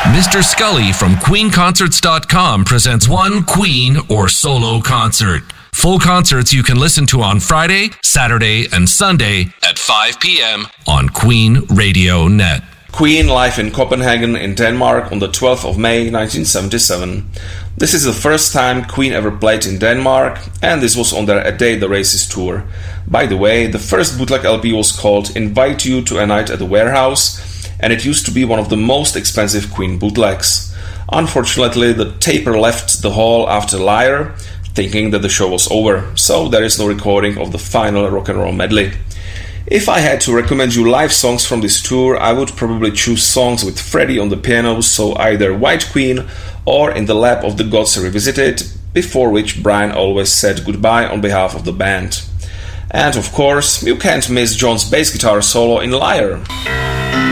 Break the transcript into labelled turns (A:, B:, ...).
A: Mr. Scully from QueenConcerts.com presents one Queen or solo concert. Full concerts you can listen to on Friday, Saturday, and Sunday at 5 p.m. on Queen Radio Net.
B: Queen live in Copenhagen in Denmark on the 12th of May 1977. This is the first time Queen ever played in Denmark, and this was on their A Day the Races tour. By the way, the first bootleg LP was called Invite You to a Night at the Warehouse, and it used to be one of the most expensive Queen bootlegs. Unfortunately, the taper left the hall after Liar, thinking that the show was over, so there is no recording of the final rock and roll medley. If I had to recommend you live songs from this tour, I would probably choose songs with Freddie on the piano, so either White Queen or In the Lap of the Gods Revisited, before which Brian always said goodbye on behalf of the band. And of course, you can't miss John's bass guitar solo in Liar.